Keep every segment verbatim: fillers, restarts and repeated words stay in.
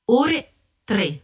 ore tre.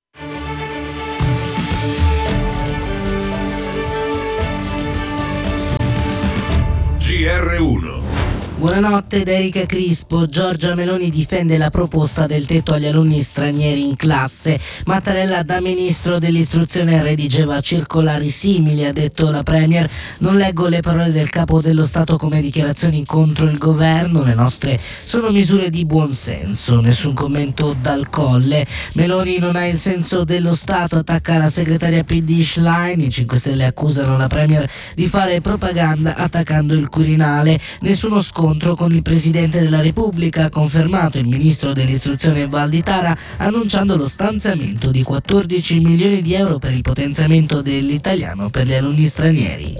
G R uno. Buonanotte da Erika Crispo. Giorgia Meloni difende la proposta del tetto agli alunni stranieri in classe. Mattarella da ministro dell'istruzione redigeva circolari simili, ha detto la Premier. Non leggo le parole del capo dello Stato come dichiarazioni contro il governo, le nostre sono misure di buon senso. Nessun commento dal Colle. Meloni non ha il senso dello Stato, attacca la segretaria P D Schlein. I cinque Stelle accusano la Premier di fare propaganda attaccando il Quirinale. Nessuno scontro con il Presidente della Repubblica, ha confermato il Ministro dell'Istruzione Valditara, annunciando lo stanziamento di quattordici milioni di euro per il potenziamento dell'italiano per gli alunni stranieri.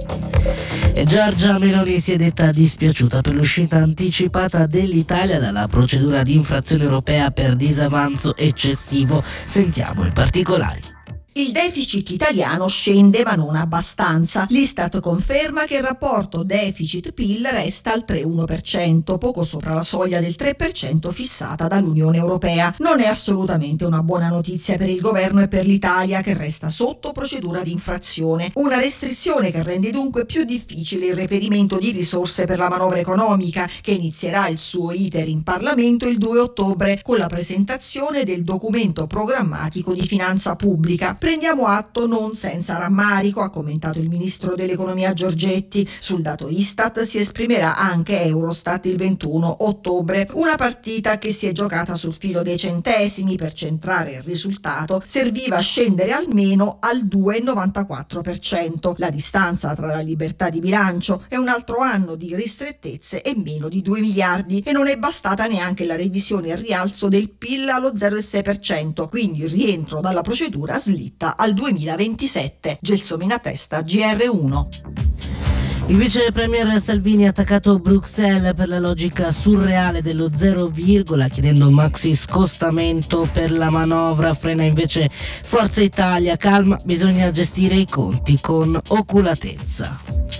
E Giorgia Meloni si è detta dispiaciuta per l'uscita anticipata dell'Italia dalla procedura di infrazione europea per disavanzo eccessivo. Sentiamo i particolari. Il deficit italiano scende ma non abbastanza. L'Istat conferma che il rapporto deficit-P I L resta al tre virgola uno per cento, poco sopra la soglia del tre per cento fissata dall'Unione Europea. Non è assolutamente una buona notizia per il governo e per l'Italia, che resta sotto procedura di infrazione. Una restrizione che rende dunque più difficile il reperimento di risorse per la manovra economica, che inizierà il suo iter in Parlamento il due ottobre con la presentazione del documento programmatico di finanza pubblica. Prendiamo atto non senza rammarico, ha commentato il ministro dell'economia Giorgetti. Sul dato Istat si esprimerà anche Eurostat il ventuno ottobre. Una partita che si è giocata sul filo dei centesimi. Per centrare il risultato serviva scendere almeno al due virgola novantaquattro per cento. La distanza tra la libertà di bilancio e un altro anno di ristrettezze è meno di due miliardi, e non è bastata neanche la revisione al rialzo del P I L allo zero virgola sei per cento, quindi il rientro dalla procedura slitta al duemilaventisette. Gelsomina Testa, G R uno. Il vice premier Salvini ha attaccato Bruxelles per la logica surreale dello zero virgola, chiedendo un maxi scostamento per la manovra. Frena invece Forza Italia: calma, bisogna gestire i conti con oculatezza.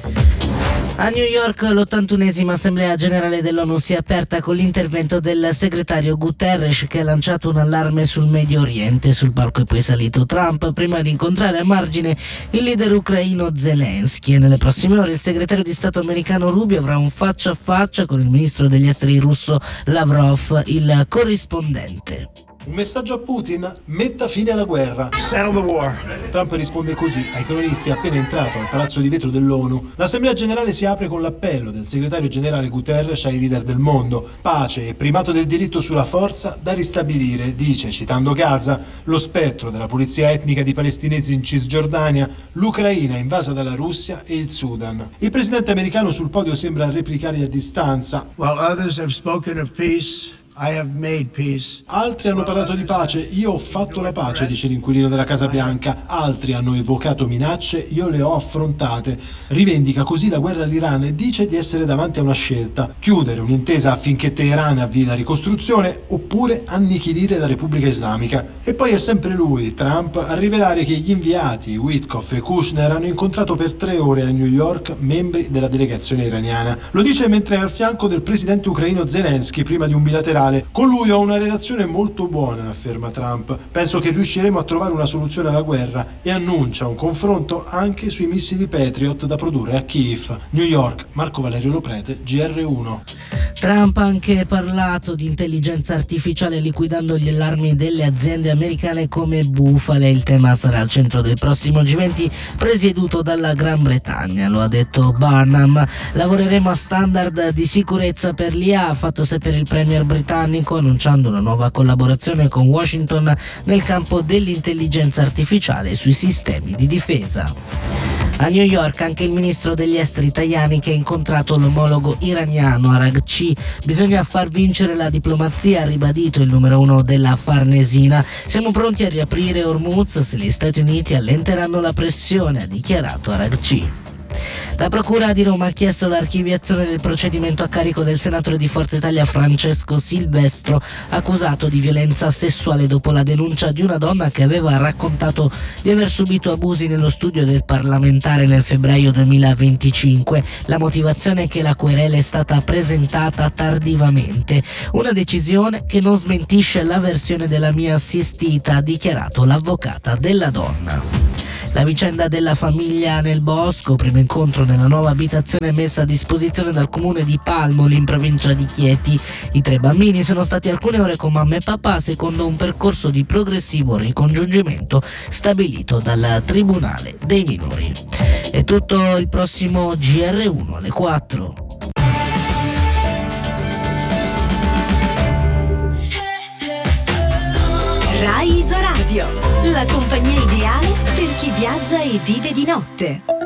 A New York l'ottantunesima Assemblea Generale dell'ONU si è aperta con l'intervento del segretario Guterres, che ha lanciato un allarme sul Medio Oriente. Sul palco è poi salito Trump prima di incontrare a margine il leader ucraino Zelensky, e nelle prossime ore il segretario di Stato americano Rubio avrà un faccia a faccia con il ministro degli esteri russo Lavrov, il corrispondente. Un messaggio a Putin: metta fine alla guerra. Settle the war. Trump risponde così ai cronisti appena entrato al Palazzo di Vetro dell'ONU. L'Assemblea Generale si apre con l'appello del segretario generale Guterres ai leader del mondo: pace e primato del diritto sulla forza da ristabilire, dice, citando Gaza, lo spettro della pulizia etnica di palestinesi in Cisgiordania, l'Ucraina invasa dalla Russia e il Sudan. Il presidente americano sul podio sembra replicare a distanza: While others have spoken of peace, I have made peace. Altri hanno parlato di pace, io ho fatto la pace, dice l'inquilino della Casa Bianca. Altri hanno evocato minacce, io le ho affrontate. Rivendica così la guerra all'Iran e dice di essere davanti a una scelta: chiudere un'intesa affinché Teheran avvii la ricostruzione, oppure annichilire la Repubblica Islamica. E poi è sempre lui, Trump, a rivelare che gli inviati Witkoff e Kushner hanno incontrato per tre ore a New York membri della delegazione iraniana. Lo dice mentre è al fianco del presidente ucraino Zelensky prima di un bilaterale. Con lui ho una relazione molto buona, afferma Trump. Penso che riusciremo a trovare una soluzione alla guerra, e annuncia un confronto anche sui missili Patriot da produrre a Kiev. New York, Marco Valerio Loprete, G R uno. Trump ha anche parlato di intelligenza artificiale, liquidando gli allarmi delle aziende americane come bufale. Il tema sarà al centro del prossimo G venti presieduto dalla Gran Bretagna, lo ha detto Barnum. Lavoreremo a standard di sicurezza per l'I A, ha fatto sapere il premier britannico, annunciando una nuova collaborazione con Washington nel campo dell'intelligenza artificiale sui sistemi di difesa. A New York anche il ministro degli esteri Tajani, che ha incontrato l'omologo iraniano Araghchi. Bisogna far vincere la diplomazia, ha ribadito il numero uno della Farnesina. Siamo pronti a riaprire Hormuz se gli Stati Uniti allenteranno la pressione, ha dichiarato Araghchi. La Procura di Roma ha chiesto l'archiviazione del procedimento a carico del senatore di Forza Italia Francesco Silvestro, accusato di violenza sessuale dopo la denuncia di una donna che aveva raccontato di aver subito abusi nello studio del parlamentare nel febbraio duemilaventicinque. La motivazione è che la querela è stata presentata tardivamente, una decisione che non smentisce la versione della mia assistita, ha dichiarato l'avvocata della donna. La vicenda della famiglia nel bosco, primo incontro nella nuova abitazione messa a disposizione dal comune di Palmoli in provincia di Chieti. I tre bambini sono stati alcune ore con mamma e papà secondo un percorso di progressivo ricongiungimento stabilito dal Tribunale dei minori. È tutto, il prossimo G R uno alle quattro. Rai Isoradio, la compagnia ideale per chi viaggia e vive di notte.